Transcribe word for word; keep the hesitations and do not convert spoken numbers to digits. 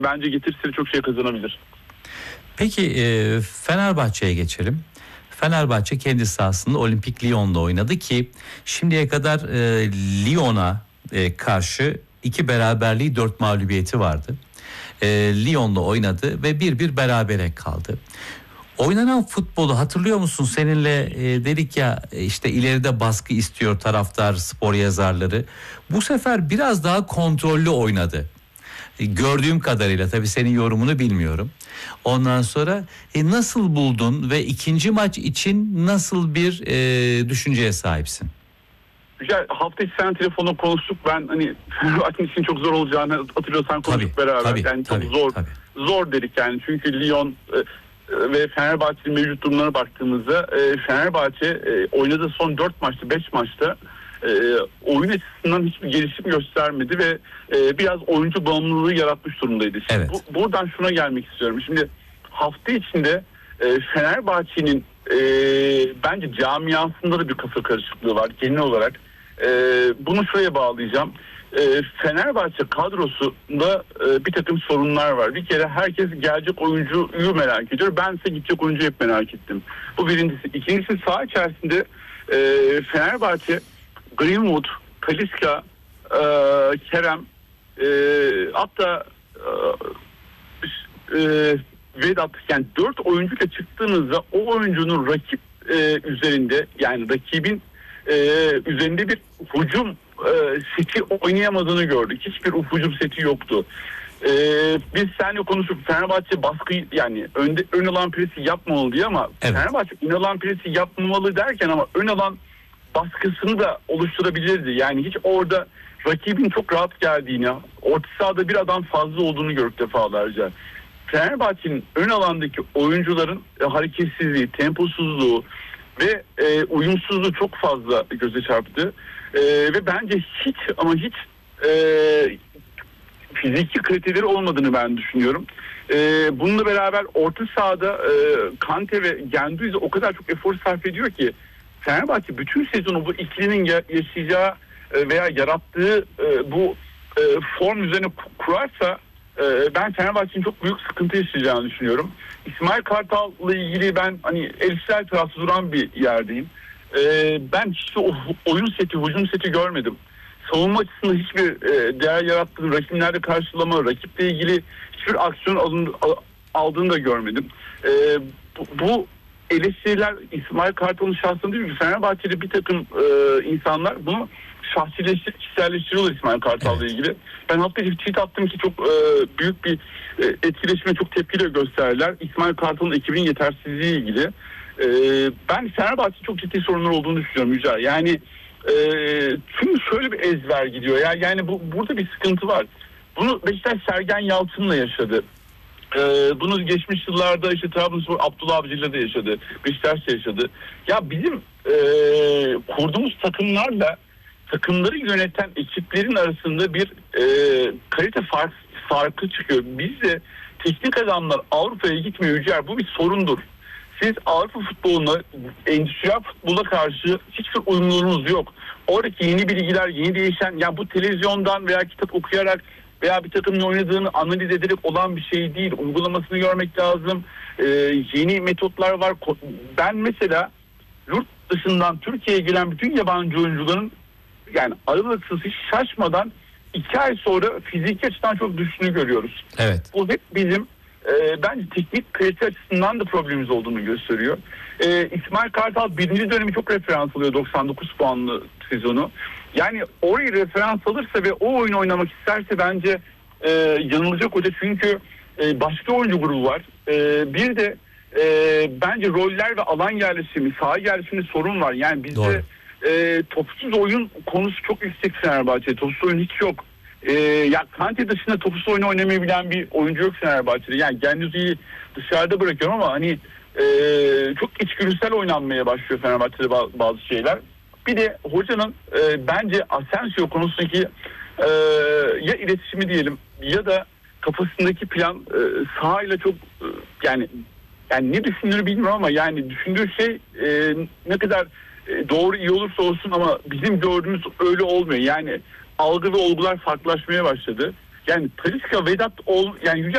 bence getirisi çok şey kazanabilir. Peki e, Fenerbahçe'ye geçelim. Fenerbahçe kendi sahasında Olimpik Lyon'da oynadı ki şimdiye kadar e, Lyon'a e, karşı iki beraberliği dört mağlubiyeti vardı. E, Lyon'da oynadı ve bir bir berabere kaldı. Oynanan futbolu hatırlıyor musun? Seninle e, dedik ya işte ileride baskı istiyor taraftar, spor yazarları. Bu sefer biraz daha kontrollü oynadı. E, gördüğüm kadarıyla, tabii senin yorumunu bilmiyorum. Ondan sonra e, nasıl buldun ve ikinci maç için nasıl bir e, düşünceye sahipsin? Güzel. Hafta içi sen telefonla konuştuk. Ben hani Fenerbahçe'nin için çok zor olacağını hatırlıyorsan konuştuk Tabii, beraber. tabii, yani tabii, çok zor tabii. zor dedik yani. Çünkü Lyon e, ve Fenerbahçe'nin mevcut durumlarına baktığımızda e, Fenerbahçe e, oynadığı son dört maçta beş maçta e, oyun açısından hiçbir gelişim göstermedi ve e, biraz oyuncu bağımlılığı yaratmış durumdaydı. Şimdi Evet. bu, buradan şuna gelmek istiyorum. Şimdi hafta içinde e, Fenerbahçe'nin e, bence camiasında da bir kafa karışıklığı var genel olarak. E, bunu şuraya bağlayacağım. E, Fenerbahçe kadrosunda e, bir takım sorunlar var. Bir kere herkes gelecek oyuncuyu merak ediyor. Ben ise gidecek oyuncuyu hep merak ettim. Bu birincisi. İkincisi, saha içerisinde e, Fenerbahçe Greenwood, Talisca, e, Kerem, e, hatta e, e, Vedat, yani dört oyuncuyla çıktığınızda o oyuncunun rakip e, üzerinde, yani rakibin e, üzerinde bir hücum e, seti oynayamadığını gördük. Hiçbir hücum seti yoktu. E, biz seninle konuştuk. Fenerbahçe baskı, yani önde, ön alan presi yapmamalı diye, ama evet. Fenerbahçe ön alan presi yapmamalı derken ama ön alan baskısını da oluşturabilirdi. Yani hiç orada rakibin çok rahat geldiğini, orta sahada bir adam fazla olduğunu gördük defalarca. Fenerbahçe'nin ön alandaki oyuncuların e, hareketsizliği, temposuzluğu ve e, uyumsuzluğu çok fazla göze çarptı. E, ve bence hiç ama hiç e, fiziki kriterleri olmadığını ben düşünüyorum. E, bununla beraber orta sahada e, Kante ve Gendouzi o kadar çok efor sarf ediyor ki Fenerbahçe bütün sezonu bu ikilinin yaşayacağı e, veya yarattığı e, bu e, form üzerine kurarsa ben Fenerbahçe'nin çok büyük sıkıntı yaşayacağını düşünüyorum. İsmail Kartal'la ilgili ben hani eleştirel tarafta duran bir yerdeyim. Ben hiç o oyun seti, hücum seti görmedim. Savunma açısından hiçbir değer yarattığı, rakimlerde karşılama, rakiple ilgili hiçbir aksiyon alın, aldığını da görmedim. Bu eleştiriler İsmail Kartal'ın şahsında değil mi? Fenerbahçe'de bir takım insanlar bunu şahsileştirip kişiselleştiriyorlar İsmail Kartal'la evet. ilgili. Ben hafta içi tweet attım ki çok e, büyük bir e, etkileşime, çok tepkiyle gösterdiler. İsmail Kartal'ın ekibinin yetersizliği ilgili. E, ben Fenerbahçe çok ciddi sorunlar olduğunu düşünüyorum Yücel. Yani e, çünkü şöyle bir ezber gidiyor. Yani, yani bu burada bir sıkıntı var. Bunu Beşiktaş Sergen Yalçın'la yaşadı. Ee, bunu geçmiş yıllarda işte Trabzonspor Abdullah Avcı'yla da yaşadı. Beşiktaş da yaşadı. Ya bizim e, kurduğumuz takımlarla takımları yöneten ekiplerin arasında bir e, kalite fark, farkı çıkıyor. Biz de teknik adamlar Avrupa'ya gitmiyor Yücel. Bu bir sorundur. Siz Avrupa futboluna, endüstriyel futbola karşı hiçbir uyumluluğunuz yok. Oradaki yeni bilgiler, yeni değişen, ya bu televizyondan veya kitap okuyarak veya bir takımın oynadığını analiz ederek olan bir şey değil. Uygulamasını görmek lazım. Ee, yeni metotlar var. Ben mesela yurt dışından Türkiye'ye gelen bütün yabancı oyuncuların yani aralıksız hiç şaşmadan iki ay sonra fiziki açıdan çok düştüğünü görüyoruz. Evet. Bu hep bizim e, bence teknik kalite açısından da problemimiz olduğunu gösteriyor. E, İsmail Kartal birinci dönemi çok referans alıyor, doksan dokuz puanlı sezonu. Yani orayı referans alırsa ve o oyunu oynamak isterse bence e, yanılacak hoca, çünkü e, başka oyuncu grubu var. E, bir de e, bence roller ve alan yerleşimi, saha yerleşiminde sorun var. Yani bizde e, topsuz oyun konusu çok yüksek Fenerbahçe. Topsuz oyun hiç yok. E, ya Kante dışında topsuz oyunu oynamayabilen bir oyuncu yok Fenerbahçe'de. Yani Gendouzi'yi dışarıda bırakıyorum ama hani e, çok içgüdüsel oynanmaya başlıyor Fenerbahçe'de bazı şeyler. Bir de hocanın e, bence Asensio konusundaki e, ya iletişimi diyelim ya da kafasındaki plan e, sahayla çok e, yani yani ne düşündüğünü bilmiyorum ama yani düşündüğü şey e, ne kadar e, doğru iyi olursa olsun ama bizim gördüğümüz öyle olmuyor. Yani algı ve olgular farklılaşmaya başladı. Yani Talisca, Vedat ol, yani Yücel